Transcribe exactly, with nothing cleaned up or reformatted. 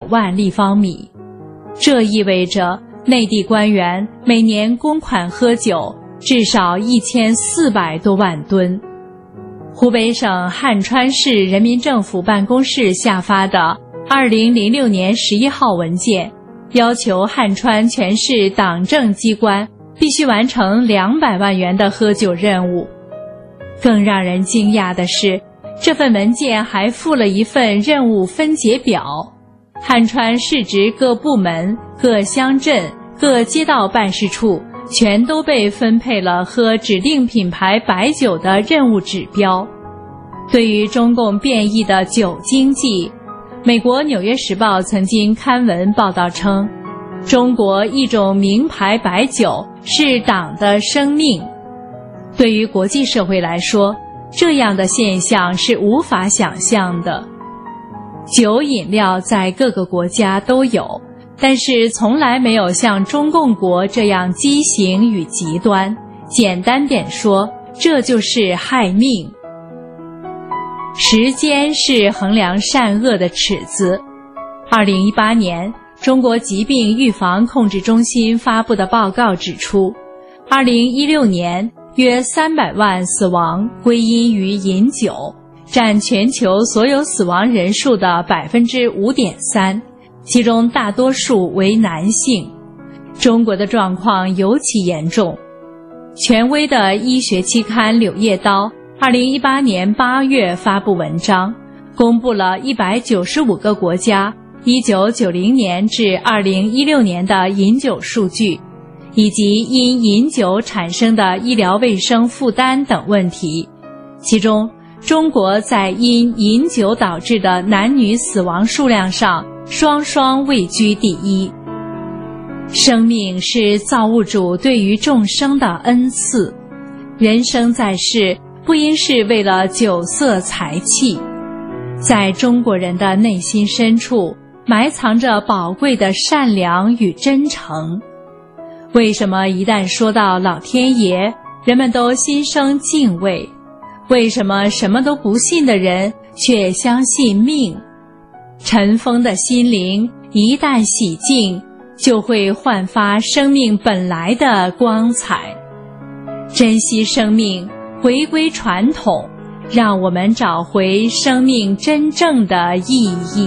万立方米。这意味着内地官员每年公款喝酒至少一千四百多万吨。湖北省汉川市人民政府办公室下发的二零零六年十一号文件，要求汉川全市党政机关必须完成两百万元的喝酒任务。更让人惊讶的是，这份文件还附了一份任务分解表，汉川市直各部门、各乡镇、各街道办事处全都被分配了喝指定品牌白酒的任务指标。对于中共变异的酒经济，美国《纽约时报》曾经刊文报道称，中国一种名牌白酒是党的生命。对于国际社会来说，这样的现象是无法想象的。酒饮料在各个国家都有，但是从来没有像中共国这样畸形与极端。简单点说，这就是害命。时间是衡量善恶的尺子。二零一八年，中国疾病预防控制中心发布的报告指出，二零一六年约三百万死亡归因于饮酒，占全球所有死亡人数的 百分之五点三， 其中大多数为男性。中国的状况尤其严重。权威的医学期刊《柳叶刀》二零一八年八月发布文章，公布了一百九十五个国家一九九零年至二零一六年的饮酒数据，以及因饮酒产生的医疗卫生负担等问题。其中，中国在因饮酒导致的男女死亡数量上双双位居第一。生命是造物主对于众生的恩赐，人生在世不应是为了酒色财气。在中国人的内心深处埋藏着宝贵的善良与真诚。为什么一旦说到老天爷，人们都心生敬畏？为什么什么都不信的人却相信命？尘封的心灵一旦洗净，就会焕发生命本来的光彩。珍惜生命，回归传统，让我们找回生命真正的意义。